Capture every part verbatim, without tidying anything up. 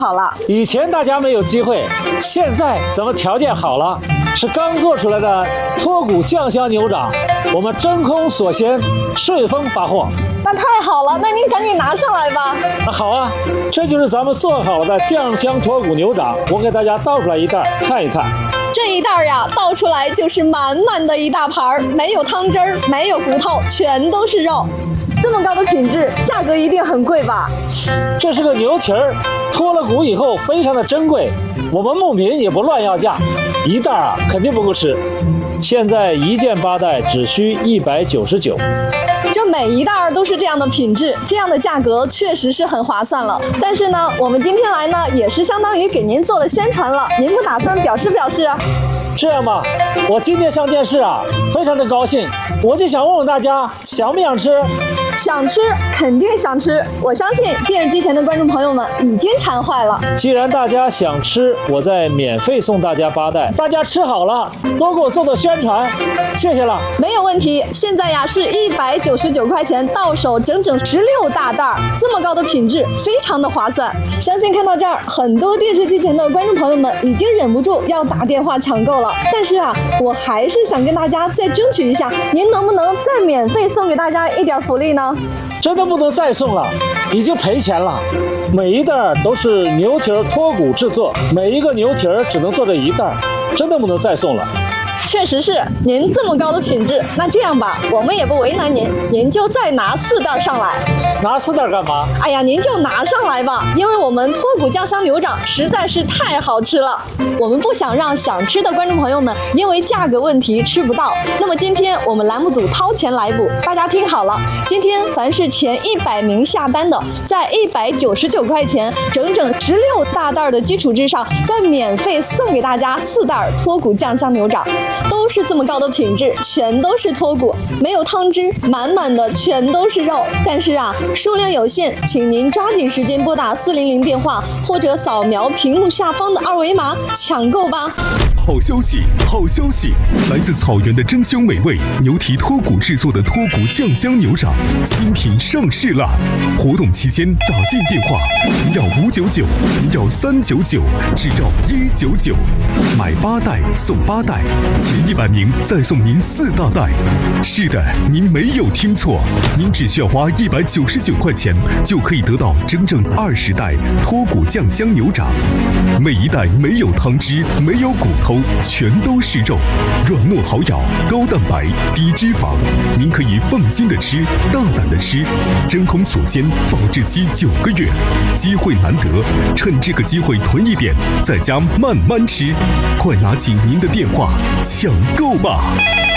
好了。 以前大家没有机会，现在咱们条件好了，是刚做出来的脱骨酱香牛掌，我们真空锁鲜，顺丰发货。 那太好了，那您赶紧拿上来吧。 那好啊，这就是咱们做好了的酱香脱骨牛掌，我给大家倒出来一袋看一看。 这一袋呀，倒出来就是满满的一大盘，没有汤汁儿，没有骨头，全都是肉。这么高的品质，价格一定很贵吧？ 这是个牛蹄儿，脱了骨以后非常的珍贵，我们牧民也不乱要价，一袋啊肯定不够吃。现在一件八袋只需一百九十九。 这每一袋都是这样的品质，这样的价格确实是很划算了。但是呢，我们今天来呢，也是相当于给您做了宣传了，您不打算表示表示啊？ 这样吧，我今天上电视啊，非常的高兴，我就想问问大家，想不想吃？ 想吃，肯定想吃。我相信电视机前的观众朋友们已经馋坏了。 既然大家想吃，我再免费送大家八袋，大家吃好了，多给我做做宣传，谢谢了。 没有问题，现在呀是一百九十九块钱到手，整整十六大袋，这么高的品质，非常的划算。相信看到这儿，很多电视机前的观众朋友们已经忍不住要打电话抢购了。但是啊，我还是想跟大家再争取一下，您能不能再免费送给大家一点福利呢？ 真的不能再送了，已经赔钱了。每一袋都是牛蹄脱骨制作，每一个牛蹄只能做这一袋，真的不能再送了。 确实是，您这么高的品质，那这样吧，我们也不为难您，您就再拿四袋上来。 拿四袋干嘛？ 哎呀，您就拿上来吧，因为我们脱骨酱香牛掌实在是太好吃了，我们不想让想吃的观众朋友们因为价格问题吃不到。那么今天我们栏目组掏钱来补，大家听好了，今天凡是前一百名下单的，在一百九十九块钱整整十六大袋的基础之上，再免费送给大家四袋脱骨酱香牛掌。都是这么高的品质，全都是脱骨，没有汤汁，满满的全都是肉。但是啊，数量有限，请您抓紧时间拨打四零零电话，或者扫描屏幕下方的二维码抢购吧。 好消息，好消息！来自草原的珍馐美味牛蹄脱骨制作的脱骨酱香牛掌新品上市啦！活动期间打进电话零幺五九九零幺三九九至幺一九九，买八袋送八袋，前一百名再送您四大袋。是的，您没有听错，您只需要花一百九十九块钱就可以得到整整二十袋脱骨酱香牛掌，每一袋没有汤汁，没有骨头。全都是肉，软糯好咬，高蛋白，低脂肪，您可以放心的吃，大胆的吃，真空锁鲜，保质期九个月，机会难得，趁这个机会囤一点，在家慢慢吃，快拿起您的电话抢购吧！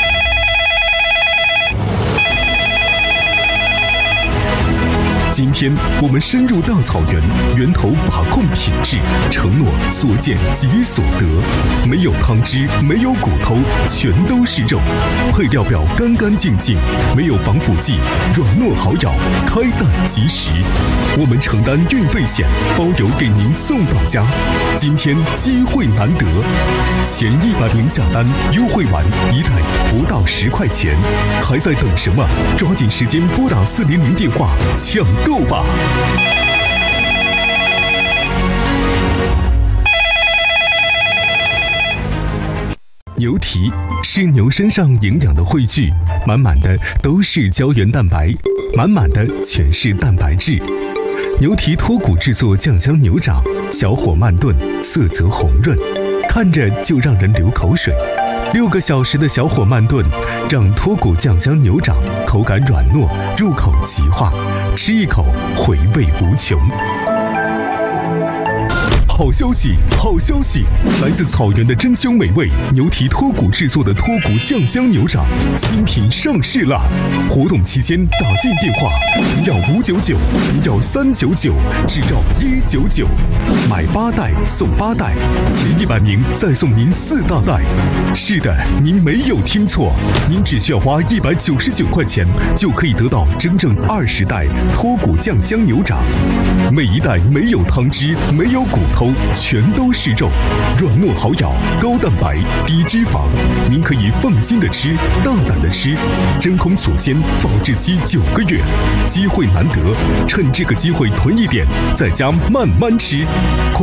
今天我们深入大草原，源头把控品质，承诺所见即所得。没有汤汁，没有骨头，全都是肉。配料表干干净净，没有防腐剂，软糯好咬，开袋即食。我们承担运费险，包邮给您送到家。今天机会难得，前一百名下单，优惠完一袋不到十块钱，还在等什么？抓紧时间拨打四零零电话抢购吧！牛蹄是牛身上营养的汇聚，满满的都是胶原蛋白，满满的全是蛋白质。牛蹄脱骨制作酱香牛掌，小火慢炖，色泽红润，看着就让人流口水。六个小时的小火慢炖，让脱骨酱香牛掌口感软糯，入口即化，吃一口回味无穷。好消息，好消息！来自草原的珍馐美味牛蹄脱骨制作的脱骨酱香牛掌新品上市啦！活动期间打进电话零幺五九九零幺三九九至幺一九九，买八袋送八袋，前一百名再送您四大袋。是的，您没有听错，您只需要花一百九十九块钱就可以得到整整二十袋脱骨酱香牛掌，每一袋没有汤汁，没有骨头。 头全都是肉，软糯好咬，高蛋白低脂肪，您可以放心的吃，大胆的吃。真空锁鲜，保质期九个月，机会难得，趁这个机会囤一点，在家慢慢吃。